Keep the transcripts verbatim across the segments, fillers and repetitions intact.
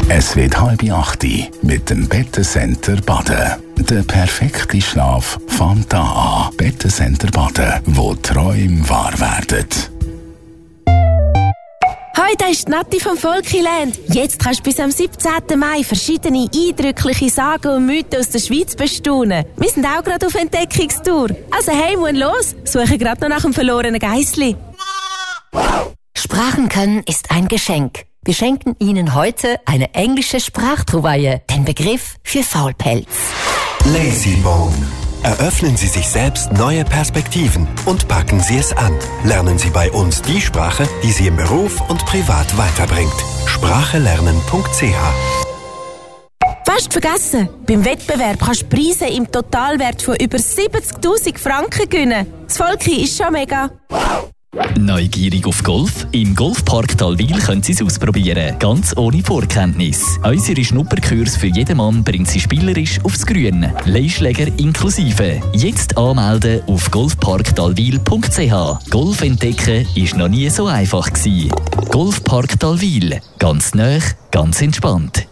Es wird halb acht mit dem Bettencenter Baden. Der perfekte Schlaf fängt da an. Bettencenter Baden, wo Träume wahr werden. Hoi, da ist Nati vom Volkiland. Jetzt kannst du bis am siebzehnten Mai verschiedene eindrückliche Sagen und Mythen aus der Schweiz bestaunen. Wir sind auch gerade auf Entdeckungstour. Also hey, und los, suche gerade noch nach dem verlorenen Geissli. Sprachen können ist ein Geschenk. Wir schenken Ihnen heute eine englische Sprachtrouvaille, den Begriff für Faulpelz. Lazybone. Eröffnen Sie sich selbst neue Perspektiven und packen Sie es an. Lernen Sie bei uns die Sprache, die Sie im Beruf und privat weiterbringt. sprachelernen punkt c h. Fast vergessen, beim Wettbewerb kannst du Preise im Totalwert von über siebzigtausend Franken gewinnen. Das Volki ist schon mega. Neugierig auf Golf? Im Golfpark Talwil können Sie es ausprobieren, ganz ohne Vorkenntnis. Unsere Schnupperkurs für jedermann bringt Sie spielerisch aufs Grün. Leihschläger inklusive. Jetzt anmelden auf golfpark talwil punkt c h. Golf entdecken ist noch nie so einfach gewesen. Golfpark Talwil. Ganz nah, ganz entspannt.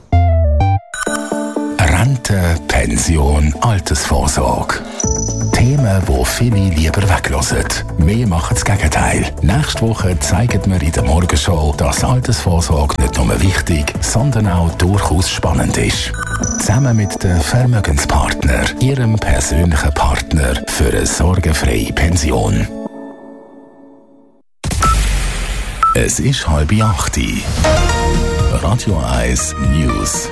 Rente, Pension, Altersvorsorge. Themen, die viele lieber weglassen. Wir machen das Gegenteil. Nächste Woche zeigen wir in der Morgenshow, dass Altersvorsorge nicht nur wichtig, sondern auch durchaus spannend ist. Zusammen mit den Vermögenspartner, Ihrem persönlichen Partner für eine sorgenfreie Pension. Es ist halb acht. Radio eins News.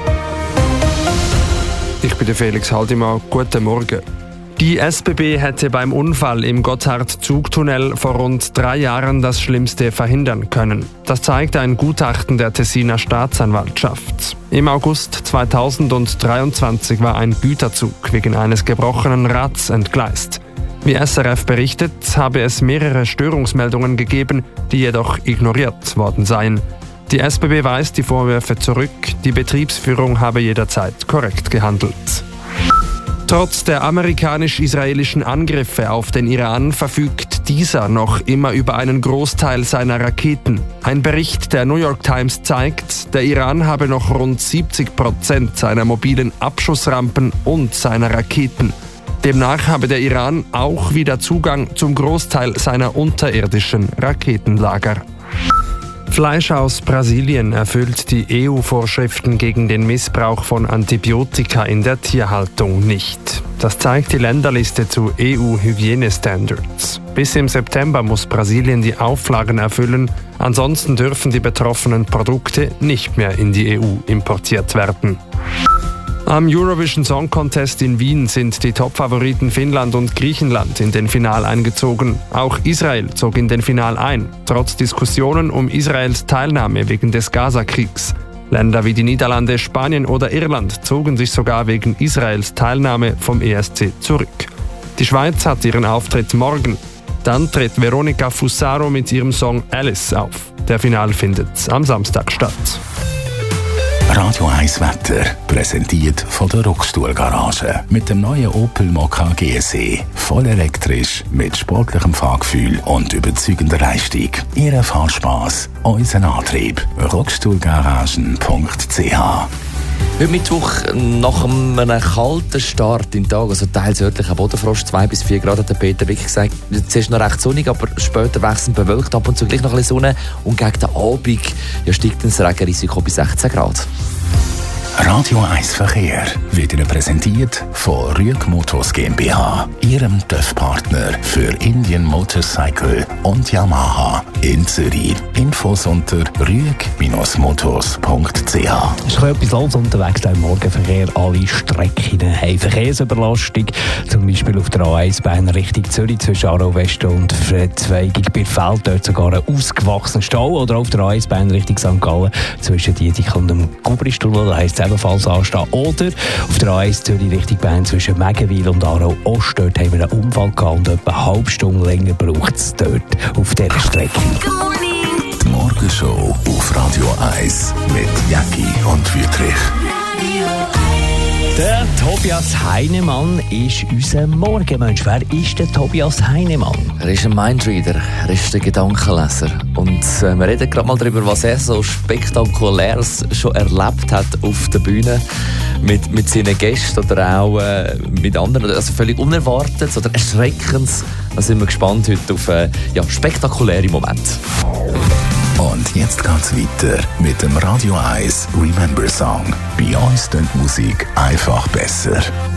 Ich bin der Felix Haldimann. Guten Morgen. Die S B B hätte beim Unfall im Gotthard-Zugtunnel vor rund drei Jahren das Schlimmste verhindern können. Das zeigt ein Gutachten der Tessiner Staatsanwaltschaft. Im August zweitausenddreiundzwanzig war ein Güterzug wegen eines gebrochenen Rads entgleist. Wie S R F berichtet, habe es mehrere Störungsmeldungen gegeben, die jedoch ignoriert worden seien. Die S B B weist die Vorwürfe zurück, die Betriebsführung habe jederzeit korrekt gehandelt. Trotz der amerikanisch-israelischen Angriffe auf den Iran verfügt dieser noch immer über einen Großteil seiner Raketen. Ein Bericht der New York Times zeigt, der Iran habe noch rund siebzig Prozent seiner mobilen Abschussrampen und seiner Raketen. Demnach habe der Iran auch wieder Zugang zum Großteil seiner unterirdischen Raketenlager. Fleisch aus Brasilien erfüllt die E U-Vorschriften gegen den Missbrauch von Antibiotika in der Tierhaltung nicht. Das zeigt die Länderliste zu E U-Hygienestandards. Bis im September muss Brasilien die Auflagen erfüllen, ansonsten dürfen die betroffenen Produkte nicht mehr in die E U importiert werden. Am Eurovision Song Contest in Wien sind die Top-Favoriten Finnland und Griechenland in den Final eingezogen. Auch Israel zog in den Final ein, trotz Diskussionen um Israels Teilnahme wegen des Gaza-Kriegs. Länder wie die Niederlande, Spanien oder Irland zogen sich sogar wegen Israels Teilnahme vom E S C zurück. Die Schweiz hat ihren Auftritt morgen. Dann tritt Veronica Fusaro mit ihrem Song Alice auf. Der Final findet am Samstag statt. Radio eins Wetter, präsentiert von der Rockstuhl-Garage. Mit dem neuen Opel Mokka G S E. Voll elektrisch, mit sportlichem Fahrgefühl und überzeugender Leistung. Ihr Fahrspass, unser Antrieb. rockstuhlgaragen punkt c h. Heute Mittwoch nach einem kalten Start im Tag, also teils örtlicher Bodenfrost, zwei bis vier Grad, hat der Peter wirklich gesagt, jetzt ist noch recht sonnig, aber später wechselnd bewölkt, ab und zu gleich noch ein bisschen Sonne und gegen den Abend ja, steigt das Regenrisiko bis sechzehn Grad. Radio eins Verkehr wird Ihnen präsentiert von Rüeg Motors GmbH, Ihrem T Ö F-Partner für Indian Motorcycle und Yamaha in Zürich. Infos unter rüeg motors punkt c h. Es ist etwas los unterwegs im Morgenverkehr. Alle Strecken haben Verkehrsüberlastung. Zum Beispiel auf der A eins Bahn Richtung Zürich zwischen Aarau West und Verzweigung Birfeld. Dort sogar ein ausgewachsener Stau. Oder auf der A eins Bahn Richtung Sankt Gallen zwischen Dietik und dem Gubristunnel. Da heisst es ebenfalls anstehen. Oder auf der A eins Zürich Richtung Bern zwischen Megenwil und Aarau Ost. Dort haben wir einen Unfall gehabt und etwa eine halbe Stunde länger braucht es dort auf dieser Strecke. Die Morgenshow auf Radio eins mit Jacki und Wüthrich. Radio eins. Der Tobias Heinemann ist unser Morgenmensch. Wer ist der Tobias Heinemann? Er ist ein Mindreader, er ist der Gedankenleser. Und äh, wir reden gerade mal darüber, was er so Spektakuläres schon erlebt hat auf der Bühne mit, mit seinen Gästen oder auch äh, mit anderen. Also völlig Unerwartetes oder Erschreckendes. Da sind wir gespannt heute auf äh, ja, spektakuläre Momente. Und jetzt geht's weiter mit dem Radio eins Remember Song. Bei uns klingt Musik einfach besser.